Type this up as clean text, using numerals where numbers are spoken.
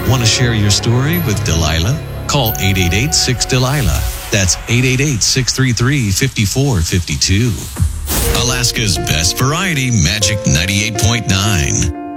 Want to share your story with Delilah? Call 888-6-DELILAH. That's 888-633-5452. Alaska's best variety, Magic 98.9.